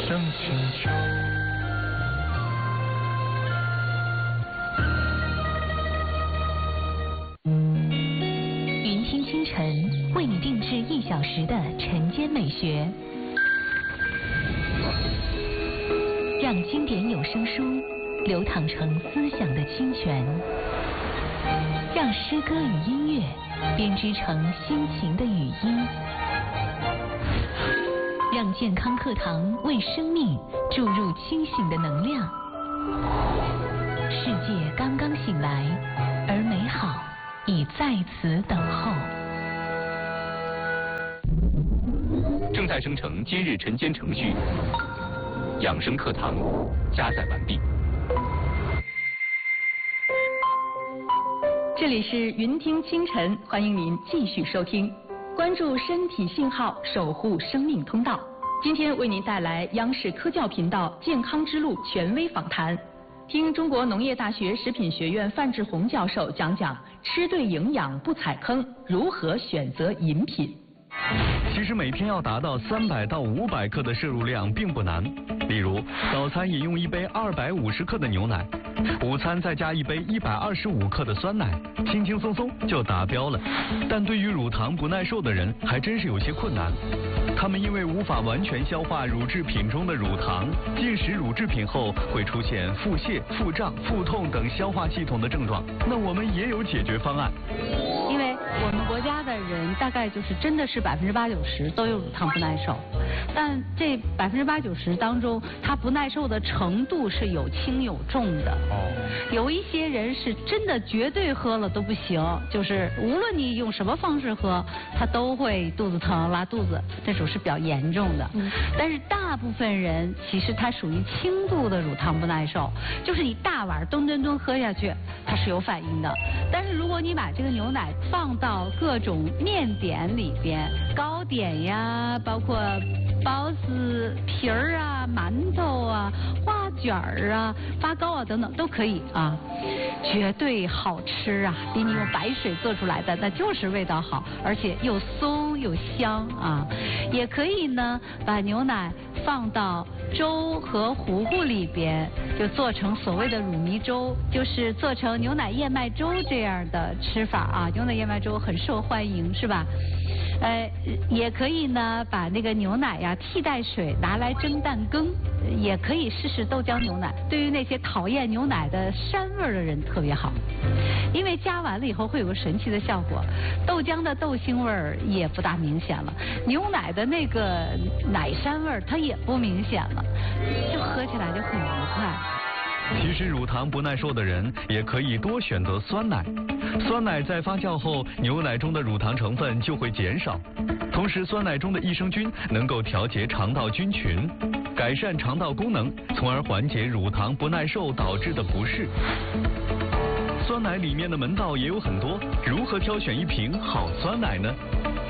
像星球。 云听清晨为你定制1小时的晨间美学，让经典有声书流淌成思想的清泉，让诗歌与音乐编织成心情的语音，让健康课堂为生命注入清醒的能量。世界刚刚醒来，而美好已在此等候。 正在生成今日晨间程序，养生课堂加载完毕。 这里是云听清晨，欢迎您继续收听，关注身体信号，守护生命通道。今天为您带来央视科教频道健康之路权威访谈，听中国农业大学食品学院范志红教授讲讲吃对营养不踩坑，如何选择饮品。 其实每天要达到300到500克的摄入量并不难，例如早餐饮用1杯250克的牛奶，午餐再加1杯125克的酸奶，轻轻松松就达标了。但对于乳糖不耐受的人还真是有些困难，他们因为无法完全消化乳制品中的乳糖，进食乳制品后会出现腹泻、腹胀、腹痛等消化系统的症状。那我们也有解决方案。 因为我们国家的人大概就是真的是80%-90%都有乳糖不耐受，但这80%-90%当中，他不耐受的程度是有轻有重的。有一些人是真的绝对喝了都不行，就是无论你用什么方式喝，他都会肚子疼、拉肚子，这种是比较严重的。但是大部分人其实他属于轻度的乳糖不耐受，就是你大碗吨喝下去，它是有反应的。但是如果你把这个牛奶放到各种面点里边，糕点呀，包括包子皮儿啊、馒头啊、花卷儿啊、发糕啊等等都可以啊，绝对好吃啊！比你用白水做出来的那就是味道好，而且又松又香啊。也可以呢，把牛奶放到粥和糊糊里边，就做成所谓的乳糜粥，就是做成牛奶燕麦粥这样的吃法啊。牛奶燕麦粥很受欢迎，是吧？也可以呢，把那个牛奶呀替代水拿来蒸蛋羹，也可以试试豆浆牛奶。对于那些讨厌牛奶的膻味的人特别好，因为加完了以后会有个神奇的效果，豆浆的豆腥味儿也不大明显了，牛奶的那个奶膻味儿它也不明显了，就喝起来就很愉快。 其实乳糖不耐受的人也可以多选择酸奶，酸奶在发酵后，牛奶中的乳糖成分就会减少，同时酸奶中的益生菌能够调节肠道菌群，改善肠道功能，从而缓解乳糖不耐受导致的不适。酸奶里面的门道也有很多，如何挑选一瓶好酸奶呢？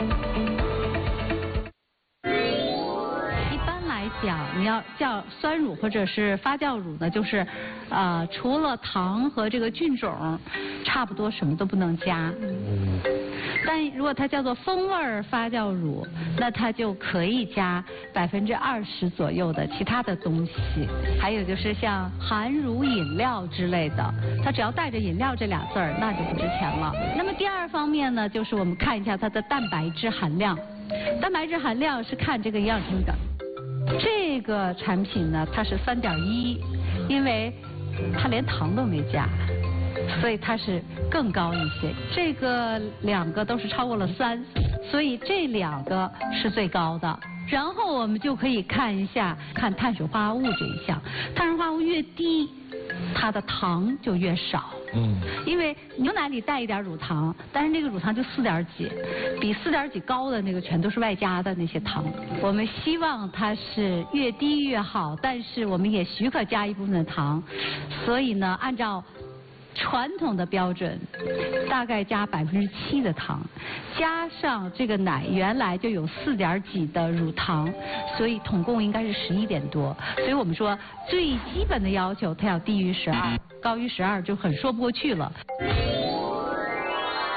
讲你要叫酸乳或者是发酵乳呢，就是除了糖和这个菌种，差不多什么都不能加。但如果它叫做风味发酵乳，那它就可以加20%左右的其他的东西。还有就是像含乳饮料之类的，它只要带着饮料这俩字儿，那就不值钱了。那么第二方面呢，就是我们看一下它的蛋白质含量。蛋白质含量是看这个营养成分。这个产品呢，它是3.1，因为它连糖都没加，所以它是更高一些。这个2个都是超过了3，所以这2个是最高的。然后我们就可以看一下，看碳水化合物这一项，碳水化合物越低，它的糖就越少。因为牛奶里带一点乳糖，但是那个乳糖就4点几，比4点几高的那个全都是外加的那些糖。我们希望它是越低越好，但是我们也许可加一部分的糖，所以呢，按照传统的标准，大概加7%的糖，加上这个奶原来就有4点几的乳糖，所以统共应该是11点多。所以我们说最基本的要求，它要低于12，高于12就很说不过去了。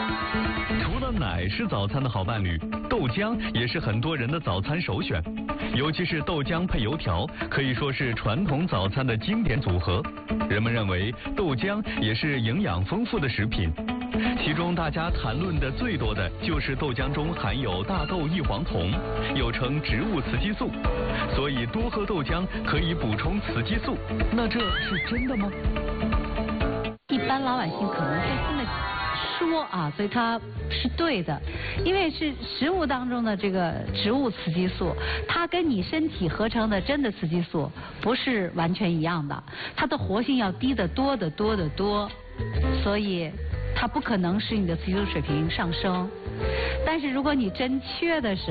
除了奶是早餐的好伴侣，豆浆也是很多人的早餐首选。尤其是豆浆配油条，可以说是传统早餐的经典组合。人们认为豆浆也是营养丰富的食品，其中大家谈论的最多的就是豆浆中含有大豆异黄酮，又称植物雌激素，所以多喝豆浆可以补充雌激素。那这是真的吗？ 一般老百姓可能会这么说啊，所以它是对的，因为是食物当中的这个植物雌激素，它跟你身体合成的真的雌激素不是完全一样的，它的活性要低得多得多得多，所以它不可能使你的雌激素水平上升。但是如果你真缺的时候，